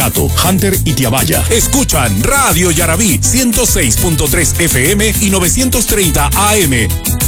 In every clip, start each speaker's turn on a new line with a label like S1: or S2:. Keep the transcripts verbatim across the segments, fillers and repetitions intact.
S1: Hunter y Tiabaya. Escuchan Radio Yarabí ciento seis punto tres F M y novecientos treinta A M.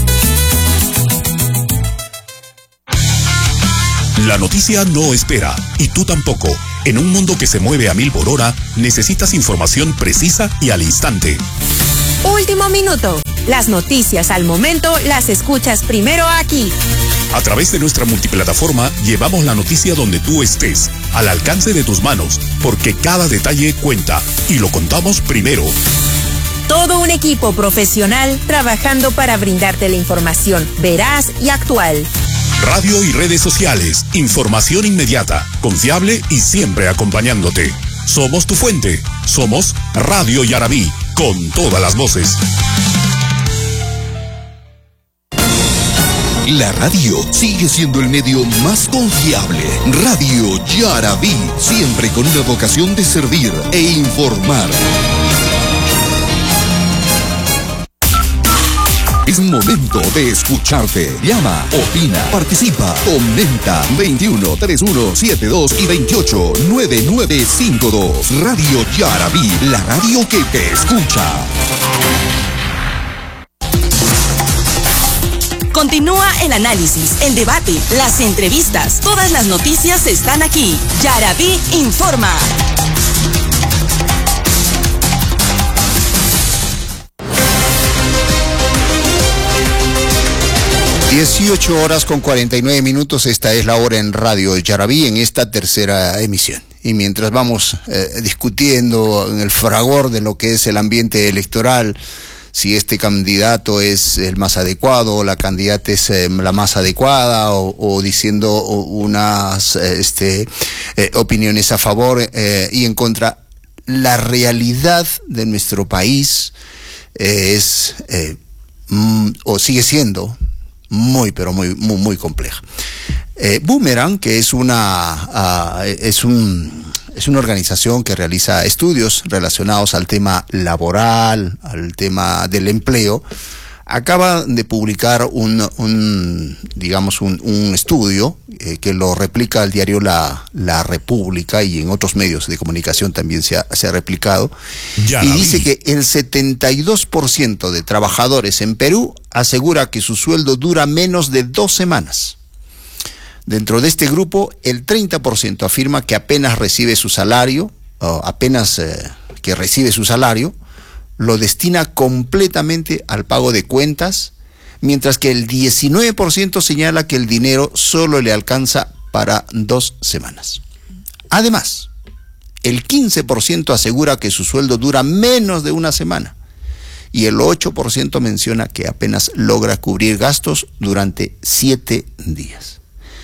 S1: La noticia no espera, y tú tampoco. En un mundo que se mueve a mil por hora, necesitas información precisa y al instante.
S2: Último minuto. Las noticias al momento las escuchas primero aquí.
S1: A través de nuestra multiplataforma llevamos la noticia donde tú estés, al alcance de tus manos, porque cada detalle cuenta y lo contamos primero.
S2: Todo un equipo profesional trabajando para brindarte la información veraz y actual.
S1: Radio y redes sociales, información inmediata, confiable y siempre acompañándote. Somos tu fuente, somos Radio Yarabí, con todas las voces.
S3: La radio sigue siendo el medio más confiable. Radio Yarabí, siempre con una vocación de servir e informar. Es momento de escucharte. Llama, opina, participa, comenta. veintiuno, treinta y uno, setenta y dos y veintiocho, noventa y nueve cincuenta y dos. Radio Yarabí, la radio que te escucha.
S4: Continúa el análisis, el debate, las entrevistas. Todas las noticias están aquí. Yarabí informa.
S5: dieciocho horas con cuarenta y nueve minutos, esta es la hora en Radio Yarabí en esta tercera emisión. Y mientras vamos eh, discutiendo en el fragor de lo que es el ambiente electoral, si este candidato es el más adecuado o la candidata es eh, la más adecuada, o, o diciendo unas eh, este, eh, opiniones a favor eh, y en contra, la realidad de nuestro país eh, es eh, mm, o sigue siendo muy, pero muy, muy, muy compleja. Eh, Boomerang, que es una, uh, es un, es una organización que realiza estudios relacionados al tema laboral, al tema del empleo, acaba de publicar un, un digamos, un, un estudio eh, que lo replica el diario La, La República, y en otros medios de comunicación también se ha, se ha replicado. Ya y dice vi. que el setenta y dos por ciento de trabajadores en Perú asegura que su sueldo dura menos de dos semanas. Dentro de este grupo, el treinta por ciento afirma que apenas recibe su salario, o apenas eh, que recibe su salario, lo destina completamente al pago de cuentas, mientras que el diecinueve por ciento señala que el dinero solo le alcanza para dos semanas. Además, el quince por ciento asegura que su sueldo dura menos de una semana, y el ocho por ciento menciona que apenas logra cubrir gastos durante siete días.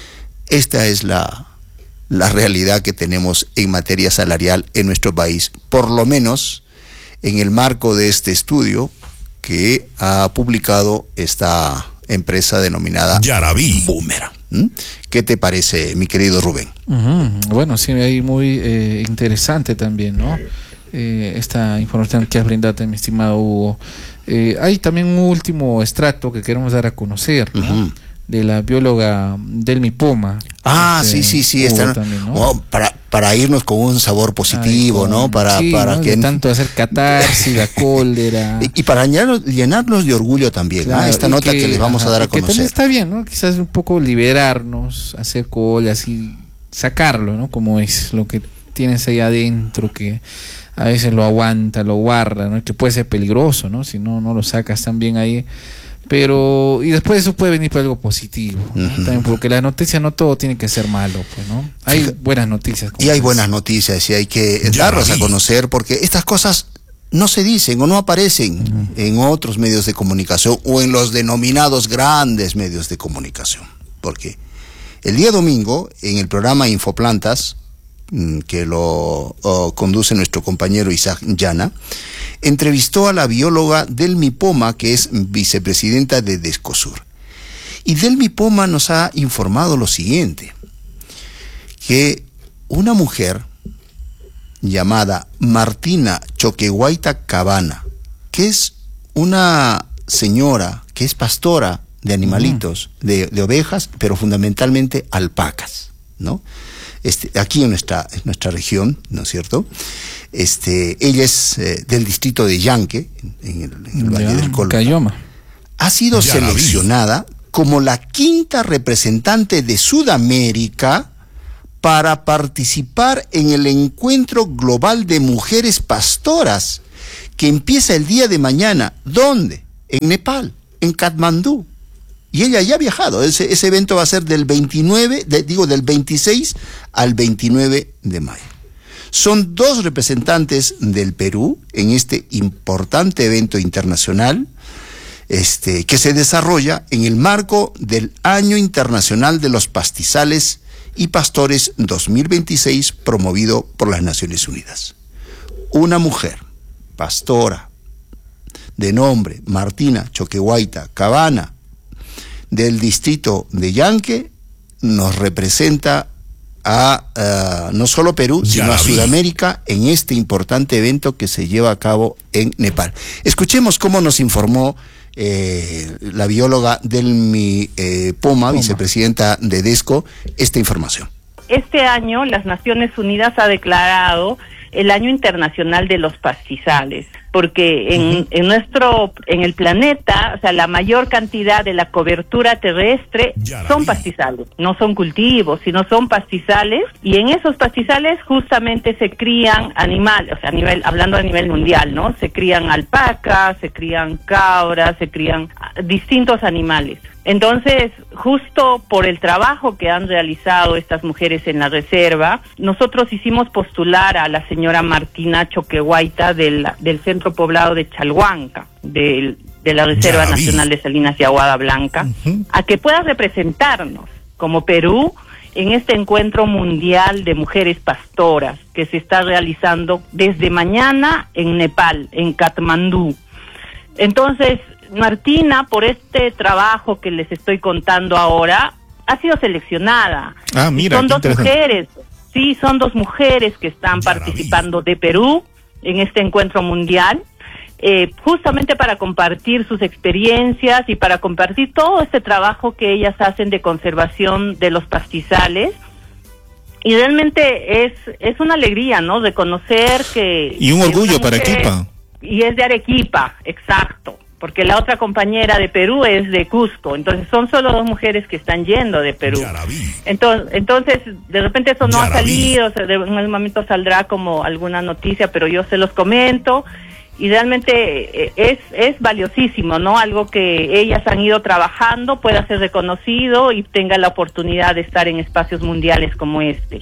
S5: Esta es la, la realidad que tenemos en materia salarial en nuestro país, por lo menos en el marco de este estudio que ha publicado esta empresa denominada Yarabí Boomerang. ¿Mm? ¿Qué te parece, mi querido Rubén?
S6: Uh-huh. Bueno, sí, ahí muy eh, interesante también, ¿no? Eh, esta información que has brindado, mi estimado Hugo. Eh, hay también un último estrato que queremos dar a conocer, ¿no? Uh-huh. De la bióloga Delmi Poma.
S5: Ah, este, sí, sí, sí. Esta, también, ¿no? Oh, para, para irnos con un sabor positivo, Ay, con, ¿no? Para,
S6: sí,
S5: para
S6: ¿no?
S5: que...
S6: De tanto hacer catarsis, la cólera.
S5: Y, y para llenarnos, llenarnos de orgullo también, claro, ¿no? Esta nota que, que les vamos ajá, a dar a conocer. Que también
S6: está bien, ¿no? Quizás un poco liberarnos, hacer colas y sacarlo, ¿no? Como es lo que tienes ahí adentro, que a veces lo aguanta, lo guarda, ¿no? Que puede ser peligroso, ¿no? Si no, no lo sacas también ahí. Pero, y después eso puede venir por algo positivo, ¿no? Uh-huh. También porque las noticias no todo tiene que ser malo, pues, ¿no? Hay sí, buenas noticias.
S5: Y hay buenas noticias y hay que darlas a conocer, porque estas cosas no se dicen o no aparecen uh-huh. en otros medios de comunicación o en los denominados grandes medios de comunicación. Porque el día domingo, en el programa Infoplantas, que lo oh, conduce nuestro compañero Isaac Llana, entrevistó a la bióloga Delmi Poma, que es vicepresidenta de Descosur. Y Delmi Poma nos ha informado lo siguiente, que una mujer llamada Martina Choquehuayta Cabana, que es una señora que es pastora de animalitos, uh-huh. de, de ovejas, pero fundamentalmente alpacas, ¿no? este, aquí en nuestra, en nuestra región, ¿no es cierto? Este, ella es eh, del distrito de Yanque, en el, en el Valle del Colca.
S6: Cayoma.
S5: Ha sido
S1: Ya la vi.
S5: seleccionada como la quinta representante de Sudamérica para participar en el Encuentro Global de Mujeres Pastoras, que empieza el día de mañana. ¿Dónde? En Nepal, en Katmandú. Y ella ya ha viajado. Ese, ese evento va a ser del veintinueve, de, digo, del veintiséis al veintinueve de mayo. Son dos representantes del Perú en este importante evento internacional, este, que se desarrolla en el marco del Año Internacional de los Pastizales y Pastores dos mil veintiséis, promovido por las Naciones Unidas. Una mujer, pastora, de nombre Martina Choquehuayta Cabana, del distrito de Yanque, nos representa a uh, no solo Perú,
S1: Ya
S5: sino a
S1: la vi.
S5: Sudamérica en este importante evento que se lleva a cabo en Nepal. Escuchemos cómo nos informó eh, la bióloga Delmi eh, Poma, vicepresidenta de DESCO, esta información.
S7: Este año las Naciones Unidas ha declarado el Año Internacional de los Pastizales, porque en, uh-huh. en nuestro, en el planeta, o sea, la mayor cantidad de la cobertura terrestre son pastizales, no son cultivos, sino son pastizales, y en esos pastizales justamente se crían animales, o sea, a nivel, hablando a nivel mundial, ¿no? Se crían alpacas, se crían cabras, se crían distintos animales. Entonces, justo por el trabajo que han realizado estas mujeres en la reserva, nosotros hicimos postular a la señora Martina Choquehuayta del, del centro poblado de Chalhuanca, del, de la Reserva Nacional de Salinas y Aguada Blanca, uh-huh. a que pueda representarnos como Perú en este encuentro mundial de mujeres pastoras que se está realizando desde mañana en Nepal, en Katmandú. Entonces, Martina, por este trabajo que les estoy contando ahora, ha sido seleccionada.
S8: Ah, mira,
S7: son dos
S8: interesante.
S7: mujeres, sí, son dos mujeres que están ya participando de Perú en este encuentro mundial, eh, justamente para compartir sus experiencias y para compartir todo este trabajo que ellas hacen de conservación de los pastizales. Y realmente es es una alegría, ¿no? Reconocer que...
S8: Y un orgullo
S7: mujer,
S8: para Arequipa.
S7: Y es de Arequipa, exacto. Porque la otra compañera de Perú es de Cusco, entonces son solo dos mujeres que están yendo de Perú. Entonces, entonces de repente eso no ha salido, o sea, de, en algún momento saldrá como alguna noticia, pero yo se los comento, y realmente eh, es, es valiosísimo, ¿no? Algo que ellas han ido trabajando pueda ser reconocido y tenga la oportunidad de estar en espacios mundiales como este.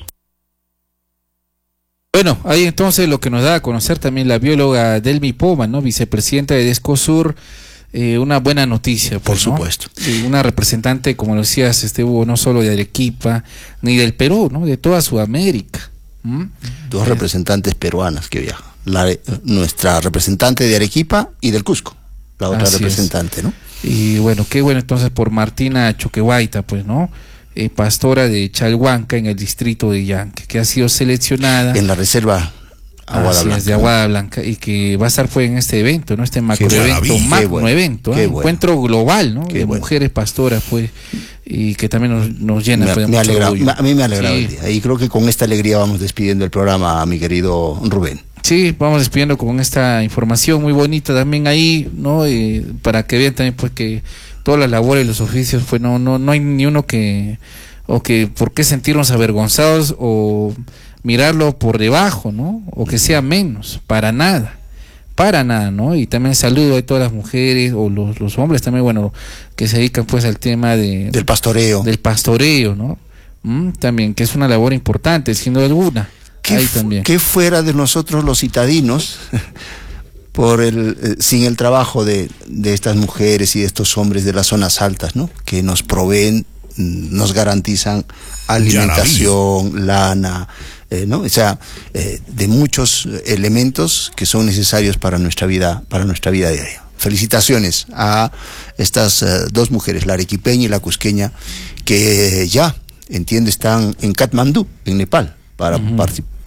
S6: Bueno, ahí entonces lo que nos da a conocer también la bióloga Delmi Poma, ¿no? Vicepresidenta de DESCOSUR, eh, una buena noticia, pues,
S5: por
S6: ¿no?
S5: supuesto.
S6: Sí, una representante, como lo decías, este, Hugo, no solo de Arequipa, ni del Perú, ¿no? De toda Sudamérica. ¿Mm?
S5: Dos
S6: eh,
S5: representantes peruanas que viajan. La, nuestra representante de Arequipa y del Cusco, la otra representante, es. ¿no?
S6: Y bueno, qué bueno entonces por Martina Choquehuayta, pues, ¿no? Eh, pastora de Chalhuanca en el distrito de Yanque, que ha sido seleccionada
S5: en la reserva Aguada Blanca,
S6: de Aguada Blanca, y que va a estar pues en este evento, ¿no? Este macroevento, magno bueno, evento, ¿eh? Bueno. Encuentro global, ¿no? Qué de bueno. mujeres pastoras, pues, y que también nos, nos llena
S5: me,
S6: pues,
S5: me alegra, me, a mí me ha alegrado
S6: sí.
S5: el día, y creo que con esta alegría vamos despidiendo el programa, mi querido Rubén.
S6: Sí, vamos despidiendo con esta información muy bonita también ahí, ¿no? Eh, para que vean también pues que todas las labores y los oficios, pues no, no, no hay ni uno que, o que por qué sentirnos avergonzados o mirarlo por debajo, ¿no? O que sea menos, para nada, para nada, ¿no? Y también saludo a todas las mujeres o los, los hombres también, bueno, que se dedican pues al tema de
S5: del pastoreo,
S6: del pastoreo, ¿no? ¿Mm? También, que es una labor importante, sin duda alguna.
S5: ¿Qué, fu- ¿Qué fuera de nosotros los citadinos por el eh, sin el trabajo de, de estas mujeres y de estos hombres de las zonas altas, ¿no? Que nos proveen, nos garantizan alimentación, lana, eh, ¿no? O sea, eh, de muchos elementos que son necesarios para nuestra vida, para nuestra vida diaria. Felicitaciones a estas uh, dos mujeres, la arequipeña y la cusqueña, que ya, entiendo, están en Katmandú, en Nepal, para uh-huh. participar. Porque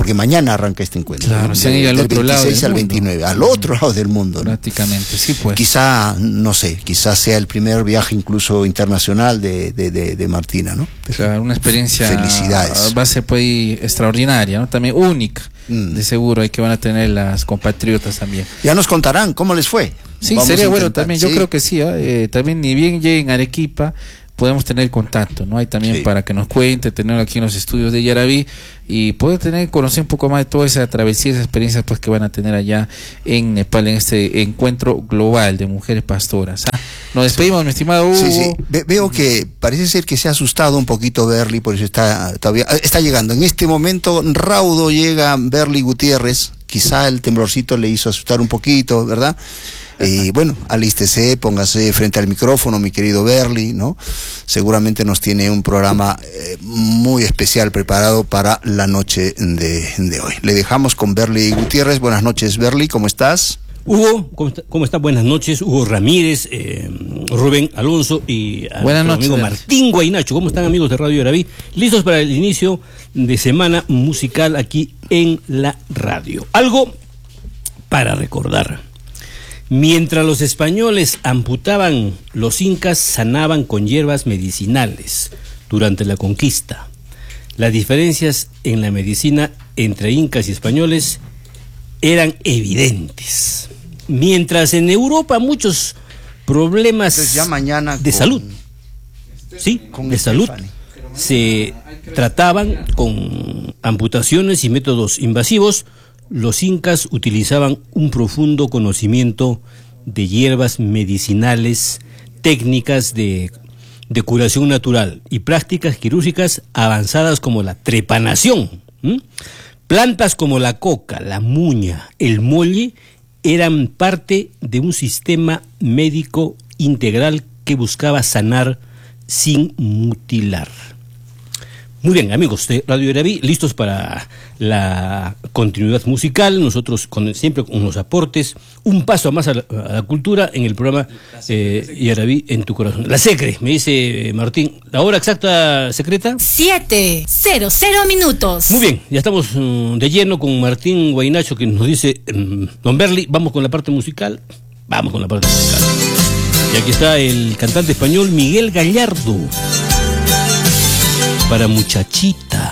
S5: porque mañana arranca este encuentro.
S6: Claro, se han ido al
S5: del
S6: otro lado
S5: veintiséis
S6: del
S5: al
S6: mundo.
S5: veintinueve, al otro lado del mundo, ¿no?
S6: Prácticamente, sí, pues.
S5: Quizá, no sé, quizás sea el primer viaje incluso internacional de, de, de, de Martina, ¿no?
S6: O sea, una experiencia
S5: Felicidades.
S6: va a ser pues extraordinaria, ¿no? También única,
S5: Mm.
S6: de seguro, hay que van a tener las compatriotas también.
S5: Ya nos contarán cómo les fue.
S6: Sí,
S5: Vamos
S6: sería
S5: a
S6: bueno
S5: intentar,
S6: también, yo
S5: ¿sí?
S6: creo que sí, ¿eh? Eh, también ni bien lleguen a Arequipa, podemos tener contacto, ¿no? Hay también
S5: Sí.
S6: para que nos cuente, tenerlo aquí en los estudios de Yaraví y poder tener, conocer un poco más de toda esa travesía, esa experiencia pues que van a tener allá en Nepal, en este encuentro global de mujeres pastoras. ¿Ah? Nos despedimos, mi estimado Hugo.
S5: Sí, sí. Ve- veo que parece ser que se ha asustado un poquito Berly, por eso está todavía está llegando. En este momento raudo llega Berly Gutiérrez, quizá el temblorcito le hizo asustar un poquito, ¿verdad? Y bueno, alístese, póngase frente al micrófono, mi querido Berly, ¿no? Seguramente nos tiene un programa eh, muy especial preparado para la noche de, de hoy. Le dejamos con Berly Gutiérrez. Buenas noches, Berly, ¿cómo estás?
S8: Hugo, ¿cómo está? ¿Cómo está? Buenas noches. Hugo Ramírez, eh, Rubén Alonso y a
S6: Buenas
S8: nuestro
S6: noches.
S8: amigo Martín Guaynacho. ¿Cómo están, amigos de Radio Yaraví? Listos para el inicio de semana musical aquí en la radio. Algo para recordar. Mientras los españoles amputaban, los incas sanaban con hierbas medicinales durante la conquista. Las diferencias en la medicina entre incas y españoles eran evidentes. Mientras en Europa muchos problemas
S5: Entonces ya mañana
S8: de
S5: con-
S8: salud, sí,
S5: con
S8: de salud,
S5: Stephanie.
S8: se trataban con amputaciones y métodos invasivos, los incas utilizaban un profundo conocimiento de hierbas medicinales, técnicas de, de curación natural y prácticas quirúrgicas avanzadas como la trepanación. ¿m? Plantas como la coca, la muña, el molle eran parte de un sistema médico integral que buscaba sanar sin mutilar. Muy bien, amigos de Radio Yaraví, listos para la continuidad musical. Nosotros con, siempre con unos aportes, un paso más a la, a la cultura en el programa eh, Yaraví en tu corazón. La Secre, me dice Martín. ¿La hora exacta, secreta?
S9: Siete, cero, cero minutos.
S8: Muy bien, ya estamos um, de lleno con Martín Guaynacho que nos dice, um, don Berly, vamos con la parte musical. Vamos con la parte musical. Y aquí está el cantante español Miguel Gallardo. Para Muchachita.